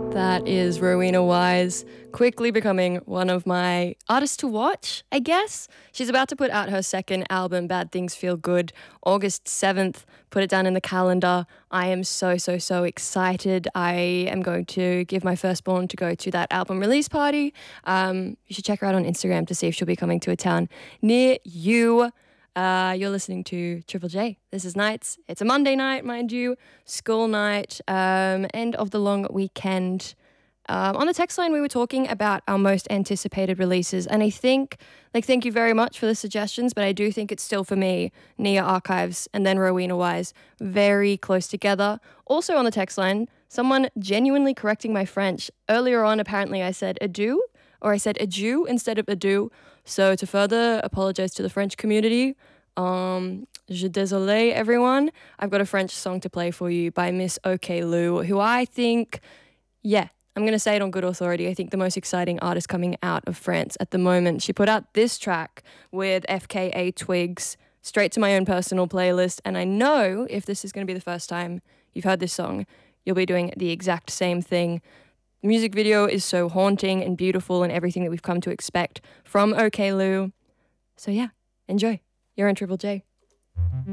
That is Rowena Wise, quickly becoming one of my artists to watch, I guess. She's about to put out her second album, Bad Things Feel Good, August 7th. Put it down in the calendar. I am so excited. I am going to give my firstborn to go to that album release party. You should check her out on Instagram to see if she'll be coming to a town near you. You're listening to Triple J. This is Nights. It's a Monday night, mind you, school night, end of the long weekend. On the text line, we were talking about our most anticipated releases, and I think, thank you very much for the suggestions, but I do think it's still for me, Nia Archives and then Rowena Wise, very close together. Also on the text line, someone genuinely correcting my French. Earlier on, apparently I said adieu, or I said adieu instead of adieu. So to further apologize to the French community, je désolé everyone, I've got a French song to play for you by Miss OK Lou, who I think, I'm going to say it on good authority, I think the most exciting artist coming out of France at the moment. She put out this track with FKA Twigs straight to my own personal playlist, and I know if this is going to be the first time you've heard this song, you'll be doing the exact same thing. The music video is so haunting and beautiful and everything that we've come to expect from OK Lou. So yeah, enjoy. You're on Triple J.